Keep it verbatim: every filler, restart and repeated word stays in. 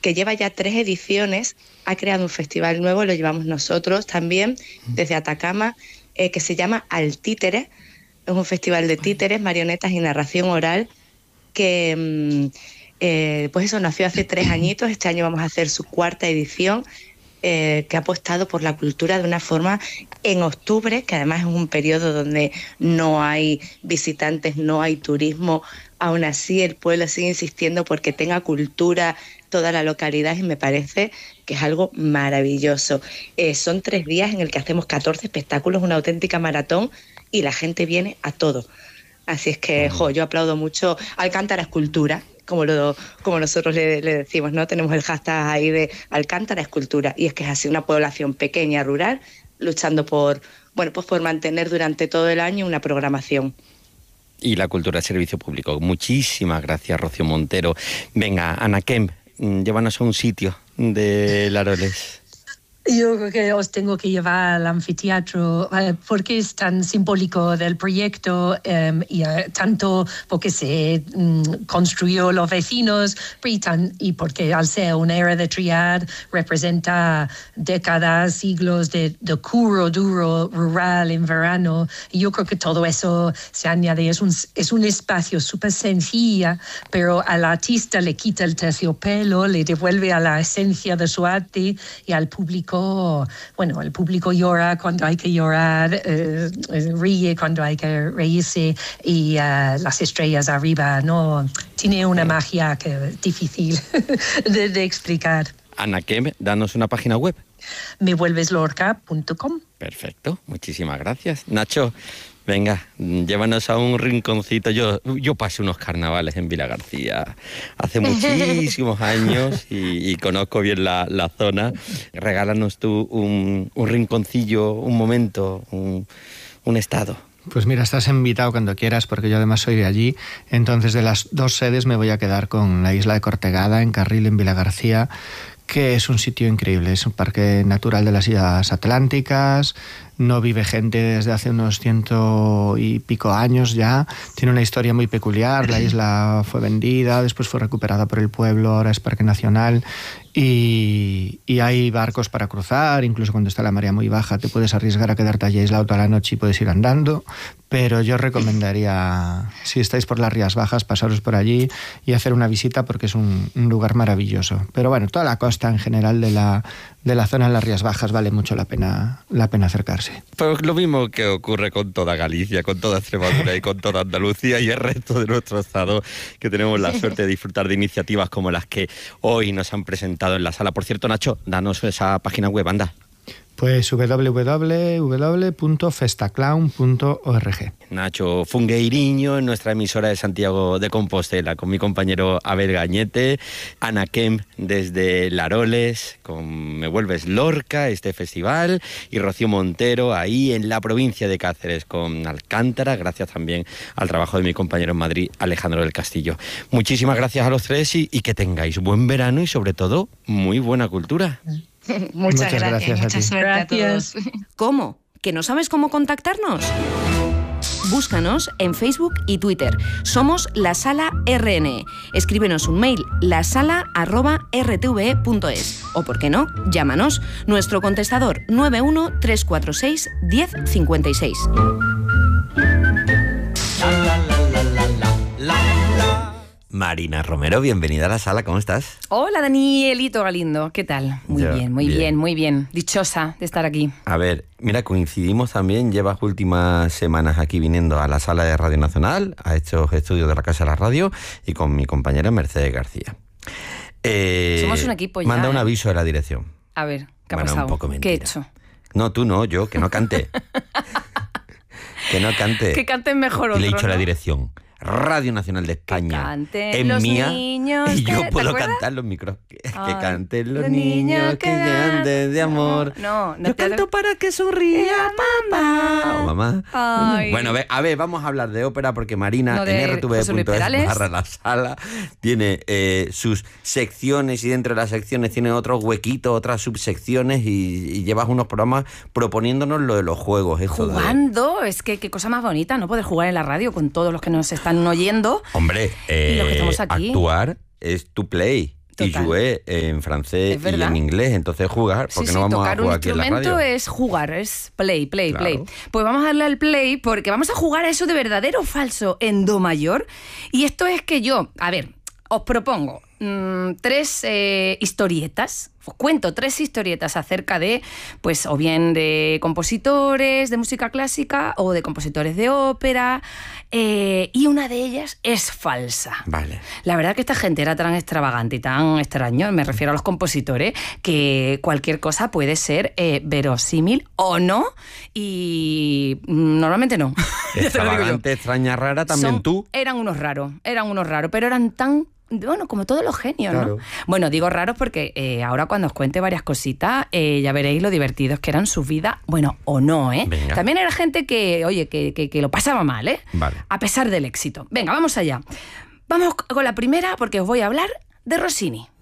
que lleva ya tres ediciones, ha creado un festival nuevo, lo llevamos nosotros también, desde Atacama, eh, que se llama Al Títere. Es un festival de títeres, marionetas y narración oral, que mm, eh, pues eso nació hace tres añitos. Este año vamos a hacer su cuarta edición, eh, que ha apostado por la cultura de una forma en octubre, que además es un periodo donde no hay visitantes, no hay turismo. Aún así el pueblo sigue insistiendo porque tenga cultura toda la localidad, y me parece que es algo maravilloso. Eh, son tres días en el que hacemos catorce espectáculos, una auténtica maratón, y la gente viene a todo. Así es que, jo, yo aplaudo mucho. Alcántara es cultura, como, lo, como nosotros le, le decimos, ¿no? Tenemos el hashtag ahí de Alcántara es cultura, y es que es así, una población pequeña, rural, luchando por, bueno, pues por mantener durante todo el año una programación. Y la cultura es servicio público. Muchísimas gracias, Rocío Montero. Venga, Anakem, llévanos a un sitio de Laroles. Yo creo que os tengo que llevar al anfiteatro eh, porque es tan simbólico del proyecto, eh, y eh, tanto porque se mm, construyó los vecinos y, tan, y porque al ser una era de triad representa décadas, siglos de, de curro duro rural en verano, y yo creo que todo eso se añade. Es un, es un espacio súper sencilla, pero al artista le quita el terciopelo, le devuelve a la esencia de su arte, y al público, bueno, el público llora cuando hay que llorar, eh, ríe cuando hay que reírse, y uh, las estrellas arriba, ¿no? Tiene una magia que es difícil de, de explicar. Anakem, danos una página web. me vuelves lorca punto com. Perfecto, muchísimas gracias. Nacho, venga, llévanos a un rinconcito. Yo, yo pasé unos carnavales en Vilagarcía hace muchísimos años y, y conozco bien la, la zona. Regálanos tú un, un rinconcillo, un momento, un, un estado. Pues mira, estás invitado cuando quieras, porque yo además soy de allí. Entonces, de las dos sedes me voy a quedar con la isla de Cortegada, en Carril, en Vilagarcía, que es un sitio increíble. Es un parque natural de las Islas Atlánticas. No vive gente desde hace unos ciento y pico años ya. Tiene una historia muy peculiar. La isla fue vendida, después fue recuperada por el pueblo, ahora es parque nacional. Y, y hay barcos para cruzar, incluso cuando está la marea muy baja te puedes arriesgar a quedarte allí aislado toda la noche y puedes ir andando. Pero yo recomendaría, si estáis por las Rías Bajas, pasaros por allí y hacer una visita, porque es un, un lugar maravilloso. Pero bueno, toda la costa en general de la, de la zona de las Rías Bajas vale mucho la pena, la pena acercarse. Pues lo mismo que ocurre con toda Galicia, con toda Extremadura y con toda Andalucía y el resto de nuestro estado, que tenemos la suerte de disfrutar de iniciativas como las que hoy nos han presentado en la sala. Por cierto, Nacho, danos esa página web, anda. Pues doble u doble u doble u punto festaclown punto org. Nacho Fungueiriño, en nuestra emisora de Santiago de Compostela, con mi compañero Abel Gañete, Anakem desde Laroles, con Me Vuelves Lorca, este festival, y Rocío Montero ahí en la provincia de Cáceres con Alcántara, gracias también al trabajo de mi compañero en Madrid, Alejandro del Castillo. Muchísimas gracias a los tres y, y que tengáis buen verano y sobre todo muy buena cultura. Muchas, Muchas gracias, gracias a mucha ti. suerte Gracias. a todos. ¿Cómo? ¿Que no sabes cómo contactarnos? Búscanos en Facebook y Twitter. Somos La Sala R N E. Escríbenos un mail, lasala arroba r t v e punto es. O, por qué no, llámanos. Nuestro contestador nueve uno tres cuatro seis uno cero cinco seis. Marina Romero, bienvenida a la sala, ¿cómo estás? Hola, Danielito Galindo, ¿qué tal? Muy Yo, bien, muy bien. bien, muy bien. Dichosa de estar aquí. A ver, mira, coincidimos también, llevas últimas semanas aquí viniendo a la sala de Radio Nacional, a estos estudios de la Casa de la Radio, y con mi compañera Mercedes García. Eh, Somos un equipo ya, Manda un ¿eh? aviso de la dirección. A ver, ¿qué ha Bueno, pasado? un poco ¿Qué mentira. he hecho? No, tú no, yo, que no cante. Que no cante. Que canten mejor Y otro, le he dicho a la ¿no? dirección, Radio Nacional de España, canten es los mía, niños y yo que- ¿te puedo acuerdas? cantar los micros. Que, que Ay, canten los niños que anden de amor. No, no Yo te- canto para que sonría mamá. O mamá. Ay. Bueno, a ver, a ver, vamos a hablar de ópera porque Marina No, de en r t v José Luis punto es Perales. barra la sala tiene eh, sus secciones, y dentro de las secciones tiene otros huequitos, otras subsecciones, y, y llevas unos programas proponiéndonos lo de los juegos. Esto de- Jugando, es que qué cosa más bonita, ¿no? Poder jugar en la radio con todos los que nos están oyendo. Hombre, Y los que eh, estamos aquí. actuar es to play. y Total. jouer en francés Es y verdad. en inglés. Entonces jugar, Sí, porque sí, no vamos a tocar un jugar aquí en la instrumento radio. es jugar, es play, play, Claro. play. Pues vamos a darle al play porque vamos a jugar a eso de verdadero o falso en do mayor. Y esto es que yo, a ver, os propongo mmm, tres eh, historietas. Os cuento tres historietas acerca de, pues, o bien de compositores de música clásica o de compositores de ópera. Eh, y una de ellas es falsa. Vale. La verdad que esta gente era tan extravagante y tan extraño, me refiero a los compositores, que cualquier cosa puede ser eh, verosímil o no, y mm, normalmente no. Ya te lo digo yo. Extravagante, extraña, rara, también Son- tú. Eran unos raros, eran unos raros, pero eran tan... Bueno, como todos los genios, Claro. ¿no? Bueno, digo raros porque eh, ahora cuando os cuente varias cositas, eh, ya veréis lo divertidos que eran sus vidas, bueno, o no, ¿eh? Venga. También era gente que, oye, que, que, que lo pasaba mal, ¿eh? Vale. A pesar del éxito. Venga, vamos allá. Vamos con la primera porque os voy a hablar de Rossini.